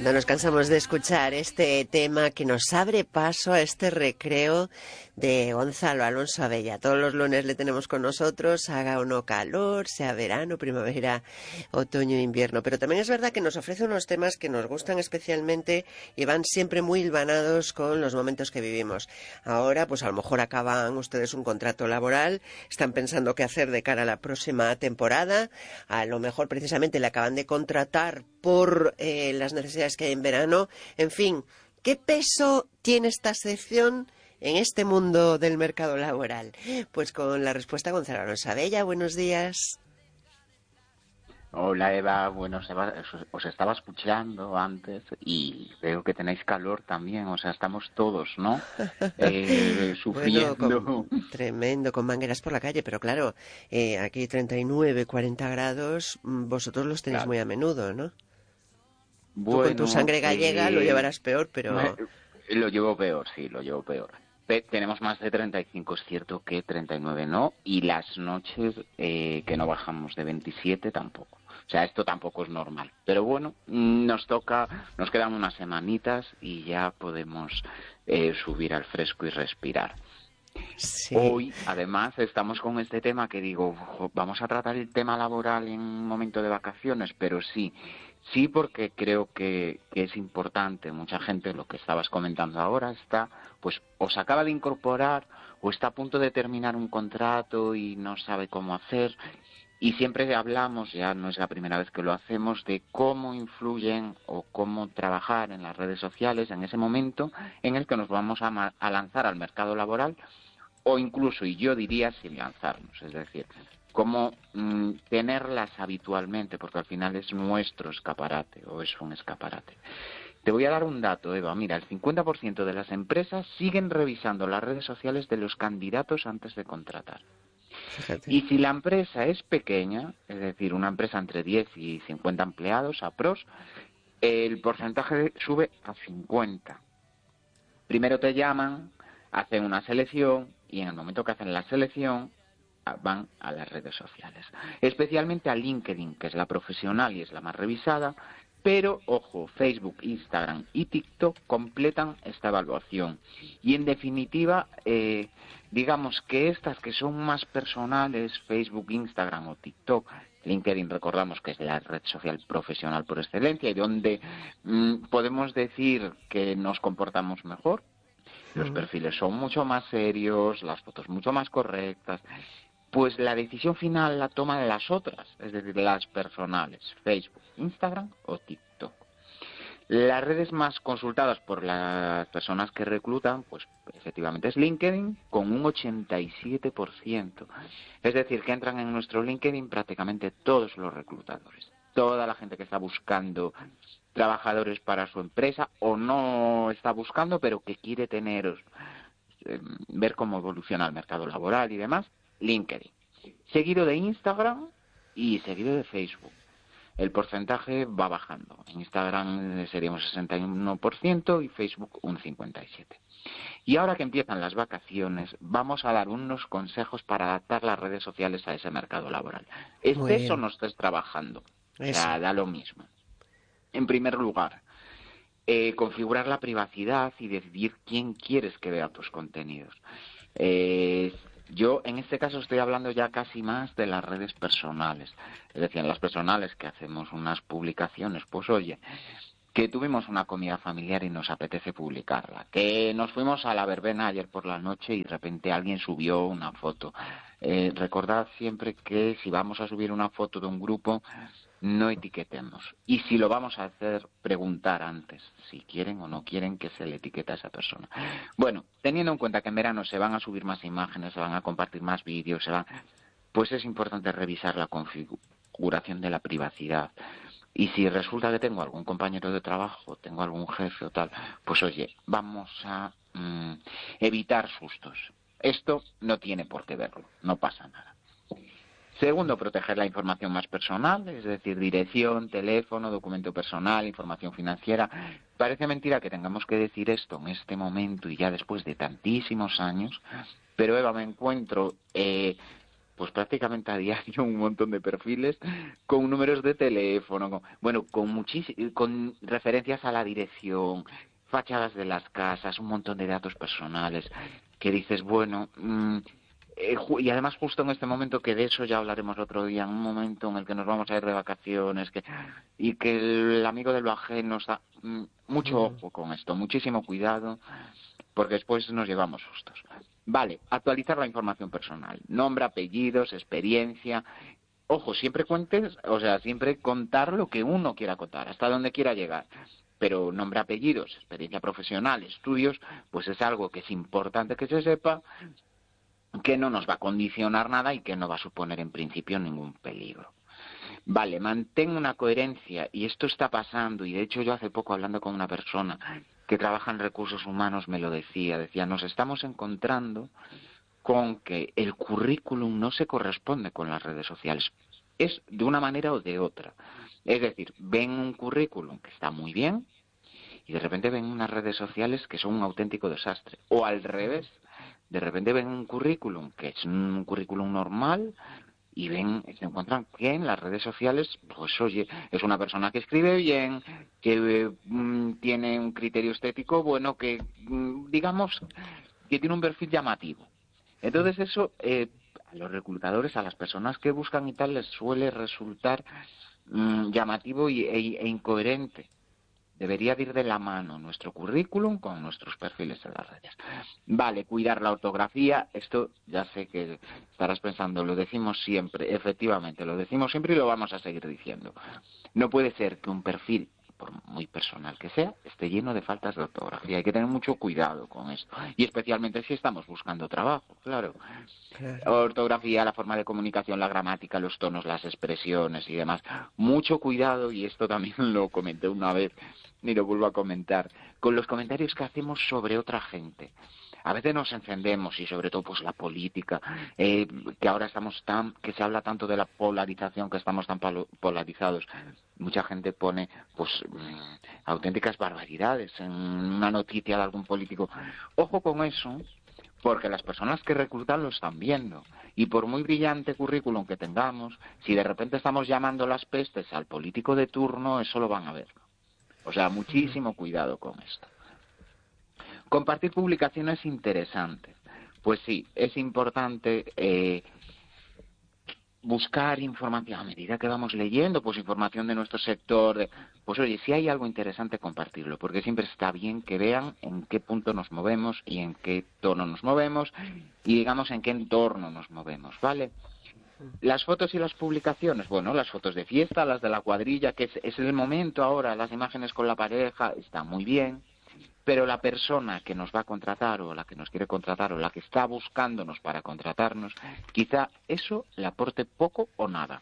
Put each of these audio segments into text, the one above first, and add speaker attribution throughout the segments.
Speaker 1: No nos cansamos de escuchar este tema que nos abre paso a este recreo de Gonzalo Alonso Abella. Todos los lunes le tenemos con nosotros, haga o no calor, sea verano, primavera, otoño, invierno. Pero también es verdad que nos ofrece unos temas que nos gustan especialmente y van siempre muy hilvanados con los momentos que vivimos. Ahora, pues a lo mejor acaban ustedes un contrato laboral, están pensando qué hacer de cara a la próxima temporada, a lo mejor precisamente le acaban de contratar por las necesidades que hay en verano. En fin, ¿qué peso tiene esta sección en este mundo del mercado laboral? Pues con la respuesta de Gonzalo Alonso Abella. Buenos días.
Speaker 2: Hola Eva, bueno, os estaba escuchando antes y veo que tenéis calor también, o sea, estamos todos, ¿no?
Speaker 1: Bueno,
Speaker 2: Sufriendo.
Speaker 1: tremendo, con mangueras por la calle, pero claro, aquí 39, 40 grados, vosotros los tenéis
Speaker 2: Claro.
Speaker 1: muy a menudo, ¿no? Tú con tu
Speaker 2: Bueno,
Speaker 1: sangre gallega lo llevarás peor, pero...
Speaker 2: lo llevo peor, sí, lo llevo peor. Tenemos más de 35, es cierto que 39 no, y las noches que no bajamos de 27 tampoco. O sea, esto tampoco es normal. Pero bueno, nos quedan unas semanitas y ya podemos subir al fresco y respirar.
Speaker 1: Sí.
Speaker 2: Hoy, además, estamos con este tema que digo, vamos a tratar el tema laboral en un momento de vacaciones, pero sí porque creo que es importante. Mucha gente, lo que estabas comentando ahora, pues o se acaba de incorporar o está a punto de terminar un contrato y no sabe cómo hacer. Y siempre hablamos, ya no es la primera vez que lo hacemos, de cómo influyen o cómo trabajar en las redes sociales en ese momento en el que nos vamos a lanzar al mercado laboral o incluso, y yo diría, sin lanzarnos, es decir, cómo tenerlas habitualmente, porque al final es nuestro escaparate o es un escaparate. Te voy a dar un dato, Eva. Mira, el 50% de las empresas siguen revisando las redes sociales de los candidatos antes de contratar.
Speaker 1: Fíjate.
Speaker 2: Y si la empresa es pequeña, es decir, una empresa entre 10 y 50 empleados, aprox, el porcentaje sube a 50. Primero te llaman, hacen una selección y en el momento que hacen la selección van a las redes sociales. Especialmente a LinkedIn, que es la profesional y es la más revisada, pero, ojo, Facebook, Instagram y TikTok completan esta evaluación. Y en definitiva, digamos que estas que son más personales, Facebook, Instagram o TikTok, LinkedIn recordamos que es la red social profesional por excelencia y donde podemos decir que nos comportamos mejor. Los perfiles son mucho más serios, las fotos mucho más correctas. Pues la decisión final la toman las otras, es decir, las personales, Facebook, Instagram o TikTok. Las redes más consultadas por las personas que reclutan, pues efectivamente es LinkedIn con un 87%. Es decir, que entran en nuestro LinkedIn prácticamente todos los reclutadores. Toda la gente que está buscando trabajadores para su empresa o no está buscando, pero que quiere ver cómo evoluciona el mercado laboral y demás, LinkedIn. Seguido de Instagram y seguido de Facebook. El porcentaje va bajando. En Instagram sería un 61% y Facebook un 57%. Y ahora que empiezan las vacaciones, vamos a dar unos consejos para adaptar las redes sociales a ese mercado laboral.
Speaker 1: Muy
Speaker 2: Estés o
Speaker 1: bien.
Speaker 2: no estés trabajando. O
Speaker 1: Eso.
Speaker 2: sea, da lo mismo. En primer lugar, configurar la privacidad y decidir quién quieres que vea tus contenidos. Yo en este caso estoy hablando ya casi más de las redes personales. Es decir, en las personales que hacemos unas publicaciones, pues oye, que tuvimos una comida familiar y nos apetece publicarla, que nos fuimos a la verbena ayer por la noche y de repente alguien subió una foto. Recordad siempre que si vamos a subir una foto de un grupo, no etiquetemos. Y si lo vamos a hacer, preguntar antes si quieren o no quieren que se le etiquete a esa persona. Bueno, teniendo en cuenta que en verano se van a subir más imágenes, se van a compartir más vídeos, pues es importante revisar la configuración de la privacidad. Y si resulta que tengo algún compañero de trabajo, tengo algún jefe o tal, pues oye, vamos a evitar sustos. Esto no tiene por qué verlo, no pasa nada. Segundo, proteger la información más personal, es decir, dirección, teléfono, documento personal, información financiera. Parece mentira que tengamos que decir esto en este momento y ya después de tantísimos años, pero Eva, me encuentro pues prácticamente a diario un montón de perfiles con números de teléfono, con referencias a la dirección, fachadas de las casas, un montón de datos personales que dices, bueno, y además justo en este momento, que de eso ya hablaremos otro día, en un momento en el que nos vamos a ir de vacaciones, y que el amigo de lo ajeno está... mucho ojo con esto, muchísimo cuidado, porque después nos llevamos sustos. Vale, actualizar la información personal, nombre, apellidos, experiencia. Ojo, siempre cuentes, o sea, siempre contar lo que uno quiera contar, hasta donde quiera llegar. Pero nombre, apellidos, experiencia profesional, estudios, pues es algo que es importante que se sepa, que no nos va a condicionar nada y que no va a suponer en principio ningún peligro. Vale, mantén una coherencia, y esto está pasando, y de hecho yo hace poco hablando con una persona que trabaja en recursos humanos me lo decía, nos estamos encontrando con que el currículum no se corresponde con las redes sociales, es de una manera o de otra. Es decir, ven un currículum que está muy bien y de repente ven unas redes sociales que son un auténtico desastre, o al revés, de repente ven un currículum que es un currículum normal y se encuentran que en las redes sociales, pues oye, es una persona que escribe bien, que tiene un criterio estético bueno, que digamos que tiene un perfil llamativo. Entonces eso a los reclutadores, a las personas que buscan y tal, les suele resultar llamativo e incoherente. Debería de ir de la mano nuestro currículum con nuestros perfiles en las redes. Vale, cuidar la ortografía, esto ya sé que estarás pensando, lo decimos siempre, efectivamente, lo decimos siempre y lo vamos a seguir diciendo. No puede ser que un perfil, por muy personal que sea, esté lleno de faltas de ortografía. Hay que tener mucho cuidado con esto. Y especialmente si estamos buscando trabajo, claro. Ortografía, la forma de comunicación, la gramática, los tonos, las expresiones y demás. Mucho cuidado, y esto también lo comenté una vez, ni lo vuelvo a comentar, con los comentarios que hacemos sobre otra gente. A veces nos encendemos, y sobre todo pues la política, que ahora que se habla tanto de la polarización, que estamos tan polarizados. Mucha gente pone pues auténticas barbaridades en una noticia de algún político. Ojo con eso, porque las personas que reclutan lo están viendo. Y por muy brillante currículum que tengamos, si de repente estamos llamando las pestes al político de turno, eso lo van a ver. O sea, muchísimo cuidado con esto. Compartir publicaciones interesantes. Pues sí, es importante buscar información a medida que vamos leyendo, pues información de nuestro sector. Pues oye, si hay algo interesante, compartirlo, porque siempre está bien que vean en qué punto nos movemos y en qué tono nos movemos y digamos en qué entorno nos movemos, ¿vale? Las fotos y las publicaciones, bueno, las fotos de fiesta, las de la cuadrilla, que es el momento ahora, las imágenes con la pareja, está muy bien, pero la persona que nos va a contratar o la que nos quiere contratar o la que está buscándonos para contratarnos, quizá eso le aporte poco o nada.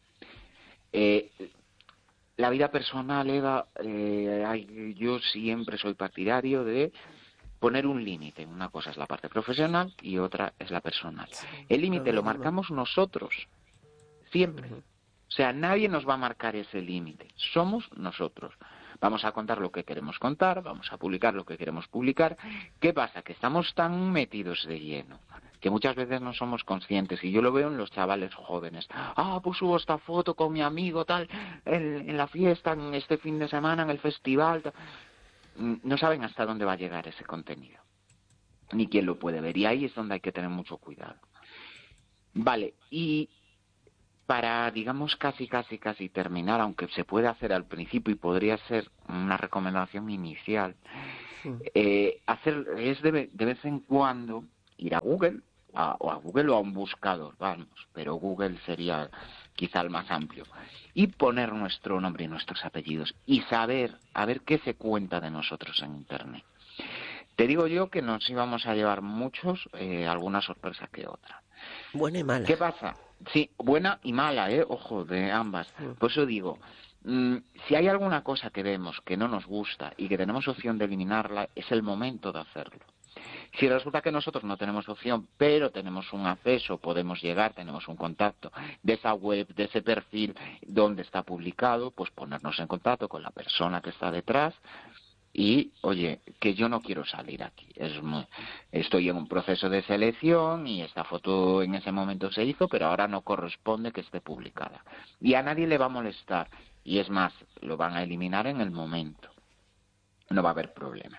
Speaker 2: La vida personal, Eva, yo siempre soy partidario de poner un límite. Una cosa es la parte profesional y otra es la personal. El límite lo marcamos nosotros, siempre. O sea, nadie nos va a marcar ese límite. Somos nosotros. Vamos a contar lo que queremos contar, vamos a publicar lo que queremos publicar. ¿Qué pasa? Que estamos tan metidos de lleno que muchas veces no somos conscientes, y yo lo veo en los chavales jóvenes. Pues subo esta foto con mi amigo, tal, en la fiesta, en este fin de semana, en el festival. Tal. No saben hasta dónde va a llegar ese contenido, ni quién lo puede ver, y ahí es donde hay que tener mucho cuidado. Vale, y para, digamos, casi terminar, aunque se puede hacer al principio y podría ser una recomendación inicial, hacer es de vez en cuando ir a Google, o a un buscador, vamos, pero Google sería quizá el más amplio, y poner nuestro nombre y nuestros apellidos y saber, a ver qué se cuenta de nosotros en Internet. Te digo yo que nos íbamos a llevar muchos, alguna sorpresa que otra.
Speaker 1: Buena y mala.
Speaker 2: ¿Qué pasa? Sí, buena y mala, ojo, de ambas. Por eso digo, si hay alguna cosa que vemos que no nos gusta y que tenemos opción de eliminarla, es el momento de hacerlo. Si resulta que nosotros no tenemos opción, pero tenemos un acceso, podemos llegar, tenemos un contacto de esa web, de ese perfil donde está publicado, pues ponernos en contacto con la persona que está detrás y, oye, que yo no quiero salir aquí. Estoy en un proceso de selección y esta foto en ese momento se hizo, pero ahora no corresponde que esté publicada. Y a nadie le va a molestar. Y es más, lo van a eliminar en el momento. No va a haber problema.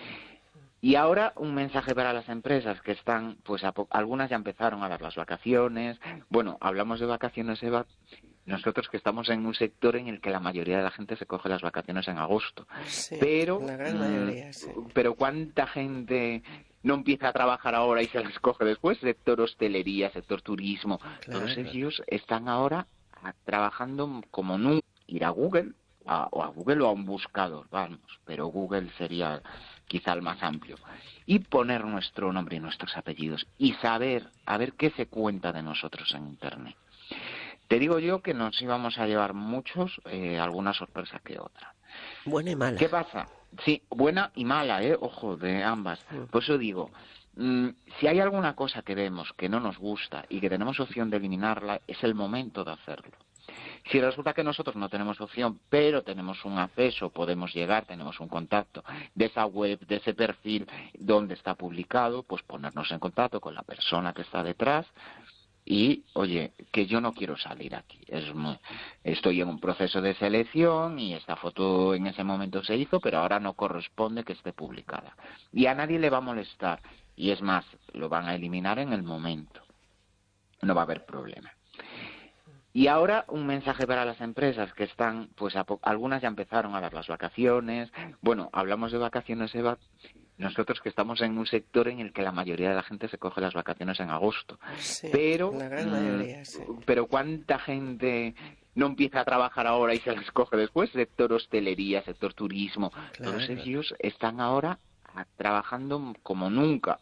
Speaker 2: Y ahora un mensaje para las empresas que están, pues algunas ya empezaron a dar las vacaciones. Bueno, hablamos de vacaciones, Eva. Nosotros que estamos en un sector en el que la mayoría de la gente se coge las vacaciones en agosto.
Speaker 1: Sí,
Speaker 2: Pero,
Speaker 1: la gran mayoría, sí.
Speaker 2: pero ¿cuánta gente no empieza a trabajar ahora y se las coge después? Sector hostelería, sector turismo.
Speaker 1: Claro.
Speaker 2: Todos ellos están ahora trabajando como nunca. Ir a Google, o a Google o a un buscador, vamos, pero Google sería quizá el más amplio, y poner nuestro nombre y nuestros apellidos y saber, a ver qué se cuenta de nosotros en Internet. Te digo yo que nos íbamos a llevar muchos, alguna sorpresa que otra.
Speaker 1: Buena y mala.
Speaker 2: ¿Qué pasa? Sí, buena y mala, ojo, de ambas. Por eso digo, si hay alguna cosa que vemos que no nos gusta y que tenemos opción de eliminarla, es el momento de hacerlo. Si resulta que nosotros no tenemos opción, pero tenemos un acceso, podemos llegar, tenemos un contacto de esa web, de ese perfil donde está publicado, pues ponernos en contacto con la persona que está detrás y, oye, que yo no quiero salir aquí. Estoy en un proceso de selección y esta foto en ese momento se hizo, pero ahora no corresponde que esté publicada. Y a nadie le va a molestar. Y es más, lo van a eliminar en el momento. No va a haber problema. Y ahora un mensaje para las empresas que están, pues algunas ya empezaron a dar las vacaciones. Bueno, hablamos de vacaciones, Eva. Nosotros que estamos en un sector en el que la mayoría de la gente se coge las vacaciones en agosto.
Speaker 1: Sí,
Speaker 2: pero,
Speaker 1: la gran mayoría, sí.
Speaker 2: Pero ¿cuánta gente no empieza a trabajar ahora y se las coge después? Sector hostelería, sector turismo.
Speaker 1: Claro.
Speaker 2: Todos ellos están ahora trabajando como nunca.